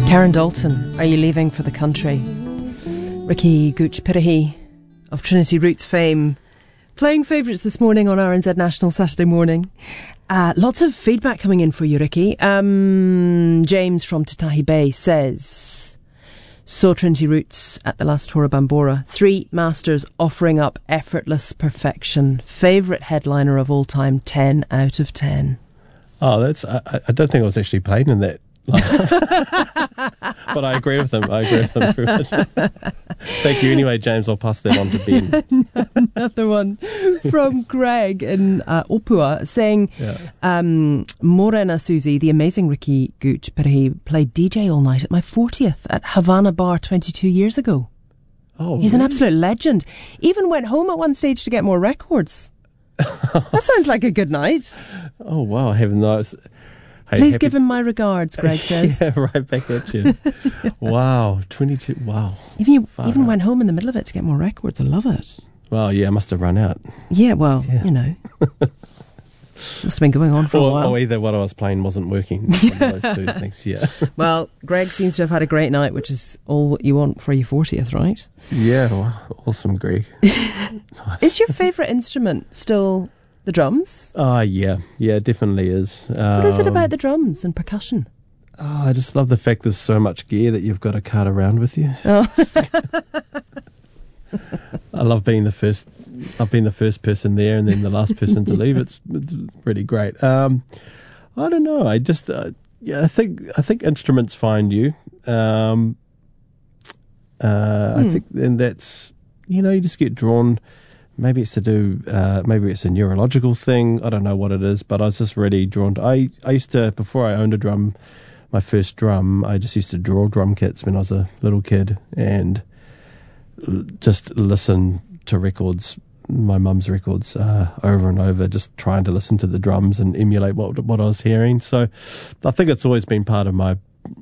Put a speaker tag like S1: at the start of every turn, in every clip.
S1: Karen Dalton, Are You Leaving for the Country? Ricky Gooch Pirahi of Trinity Roots fame playing favourites this morning on RNZ National Saturday morning. Lots of feedback coming in for you, Ricky. James from Tatahi Bay says, saw Trinity Roots at the last tour of Bambora. 3 masters offering up effortless perfection. Favourite headliner of all time, 10 out of 10.
S2: Oh, that's. I don't think I was actually playing in that. But I agree with them. Very much. Thank you. Anyway, James, I'll pass that on to Ben.
S1: Another one from Greg in Opua saying, Morena Susie, the amazing Ricky Gooch Pirahi, played DJ all night at my 40th at Havana Bar 22 years ago.
S2: Oh,
S1: he's an absolute legend. Even went home at one stage to get more records. That sounds like a good night.
S2: Oh, wow. I haven't noticed. Hey,
S1: please give him my regards, Greg says.
S2: Yeah, right back at you. Wow, 22, wow.
S1: Even went home in the middle of it to get more records. I love it.
S2: Well, yeah, I must have run out.
S1: Yeah, well, you know. Must have been going on for a while.
S2: Or either what I was playing wasn't working. Those two things, yeah.
S1: Well, Greg seems to have had a great night, which is all you want for your 40th, right?
S2: Yeah, well, awesome, Greg. Nice.
S1: Is your favourite instrument still the drums?
S2: Yeah, it definitely is.
S1: What is it about the drums and percussion?
S2: Oh, I just love the fact there's so much gear that you've got to cart around with you.
S1: Oh.
S2: I love being the first. I've been the first person there and then the last person to leave. It's pretty great. I don't know. I just I think instruments find you. I think, and that's, you just get drawn. Maybe it's to do. Maybe it's a neurological thing. I don't know what it is, but I was just really drawn to. I used to, before I owned a drum, my first drum, I just used to draw drum kits when I was a little kid and just listen to records, my mum's records, over and over, just trying to listen to the drums and emulate what I was hearing. So I think it's always been part of my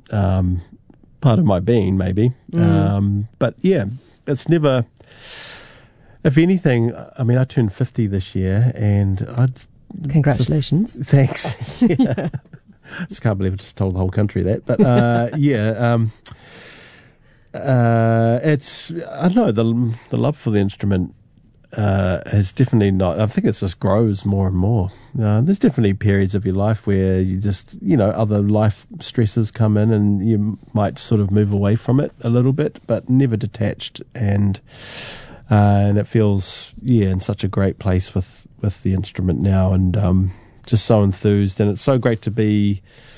S2: being, maybe. But yeah, it's never. If anything, I mean, I turned 50 this year, and
S1: congratulations.
S2: Thanks. Yeah. I just can't believe I just told the whole country that. But it's, I don't know, the love for the instrument has definitely not. I think it just grows more and more. There's definitely periods of your life where you just, other life stresses come in, and you might sort of move away from it a little bit, but never detached. And it feels, in such a great place with the instrument now, and just so enthused. And it's so great to be